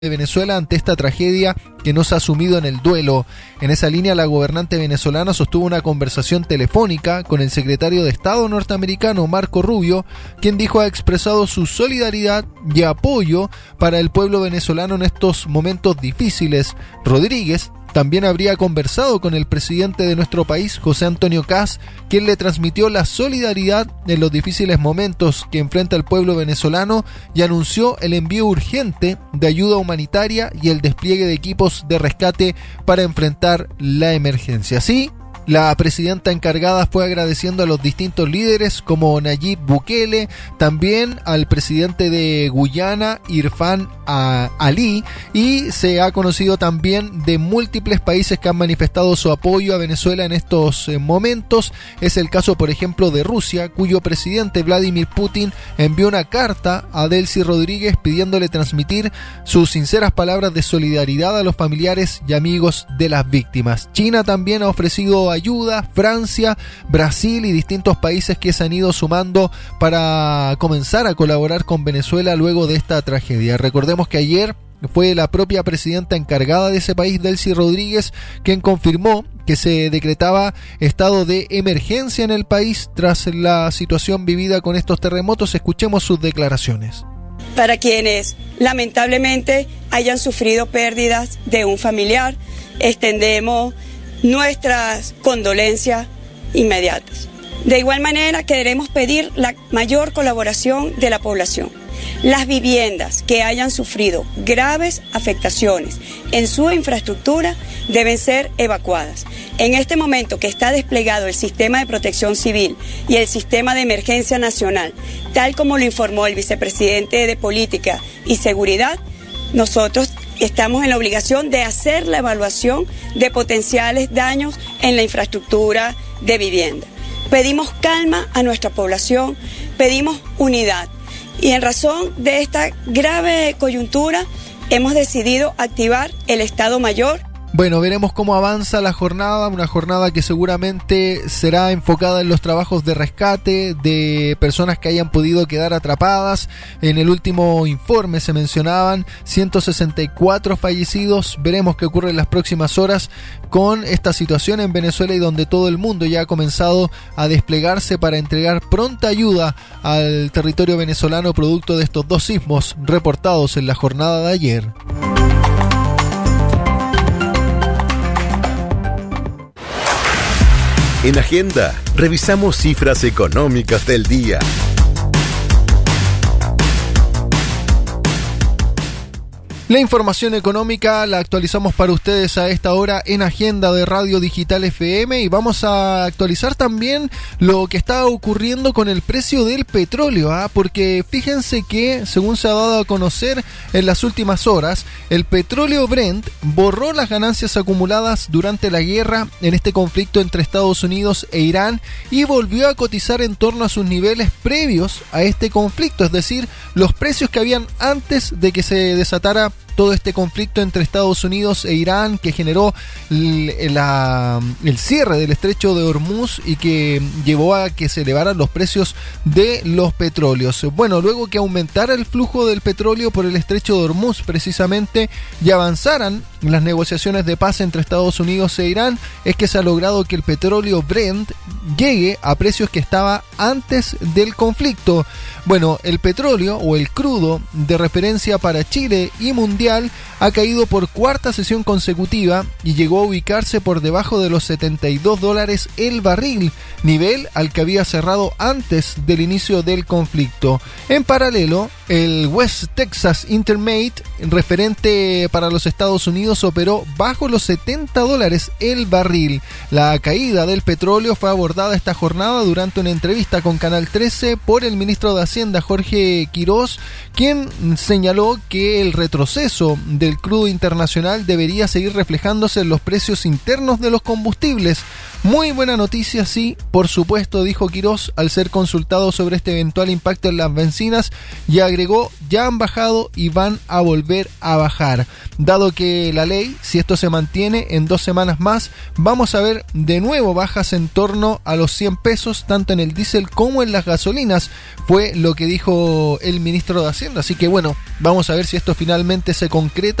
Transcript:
de Venezuela ante esta tragedia que nos ha sumido en el duelo. En esa línea, la gobernante venezolana sostuvo una conversación telefónica con el secretario de Estado norteamericano Marco Rubio, quien dijo ha expresado su solidaridad y apoyo para el pueblo venezolano en estos momentos difíciles. Rodríguez también habría conversado con el presidente de nuestro país, José Antonio Kast, quien le transmitió la solidaridad en los difíciles momentos que enfrenta el pueblo venezolano y anunció el envío urgente de ayuda humanitaria y el despliegue de equipos de rescate para enfrentar la emergencia. Así, la presidenta encargada fue agradeciendo a los distintos líderes como Nayib Bukele, también al presidente de Guyana, Irfan Ali, y se ha conocido también de múltiples países que han manifestado su apoyo a Venezuela en estos momentos. Es el caso, por ejemplo, de Rusia, cuyo presidente Vladimir Putin envió una carta a Delcy Rodríguez pidiéndole transmitir sus sinceras palabras de solidaridad a los familiares y amigos de las víctimas. China también ha ofrecido ayuda, Francia, Brasil y distintos países que se han ido sumando para comenzar a colaborar con Venezuela luego de esta tragedia. Recordemos que ayer fue la propia presidenta encargada de ese país, Delcy Rodríguez, quien confirmó que se decretaba estado de emergencia en el país tras la situación vivida con estos terremotos. Escuchemos sus declaraciones. Para quienes lamentablemente hayan sufrido pérdidas de un familiar, extendemos nuestras condolencias inmediatas. De igual manera, queremos pedir la mayor colaboración de la población. Las viviendas que hayan sufrido graves afectaciones en su infraestructura deben ser evacuadas. En este momento que está desplegado el sistema de protección civil y el sistema de emergencia nacional, tal como lo informó el vicepresidente de Política y Seguridad, nosotros estamos en la obligación de hacer la evaluación de potenciales daños en la infraestructura de vivienda. Pedimos calma a nuestra población, pedimos unidad y en razón de esta grave coyuntura hemos decidido activar el Estado Mayor. Bueno, veremos cómo avanza la jornada, una jornada que seguramente será enfocada en los trabajos de rescate de personas que hayan podido quedar atrapadas. En el último informe se mencionaban 164 fallecidos. Veremos qué ocurre en las próximas horas con esta situación en Venezuela y donde todo el mundo ya ha comenzado a desplegarse para entregar pronta ayuda al territorio venezolano producto de estos dos sismos reportados en la jornada de ayer. En Agenda, revisamos cifras económicas del día. La información económica la actualizamos para ustedes a esta hora en Agenda de Radio Digital FM y vamos a actualizar también lo que está ocurriendo con el precio del petróleo, porque fíjense que, según se ha dado a conocer en las últimas horas, el petróleo Brent borró las ganancias acumuladas durante la guerra en este conflicto entre Estados Unidos e Irán y volvió a cotizar en torno a sus niveles previos a este conflicto, es decir, los precios que habían antes de que se desatara todo este conflicto entre Estados Unidos e Irán que generó el cierre del estrecho de Hormuz y que llevó a que se elevaran los precios de los petróleos. Bueno, luego que aumentara el flujo del petróleo por el estrecho de Hormuz precisamente y avanzaran las negociaciones de paz entre Estados Unidos e Irán, es que se ha logrado que el petróleo Brent llegue a precios que estaba antes del conflicto. Bueno, el petróleo o el crudo de referencia para Chile y mundial ha caído por cuarta sesión consecutiva y llegó a ubicarse por debajo de los $72 el barril, nivel al que había cerrado antes del inicio del conflicto. En paralelo, el West Texas Intermediate, referente para los Estados Unidos, operó bajo los $70 el barril. La caída del petróleo fue abordada esta jornada durante una entrevista con Canal 13 por el ministro de Hacienda, Jorge Quirós, quien señaló que el retroceso del crudo internacional debería seguir reflejándose en los precios internos de los combustibles. Muy buena noticia, sí, por supuesto, dijo Quirós al ser consultado sobre este eventual impacto en las bencinas y agregó, ya han bajado y van a volver a bajar. Dado que la ley, si esto se mantiene en 2 semanas más, vamos a ver de nuevo bajas en torno a los 100 pesos, tanto en el diésel como en las gasolinas, fue lo que dijo el ministro de Hacienda. Así que bueno, vamos a ver si esto finalmente se concreta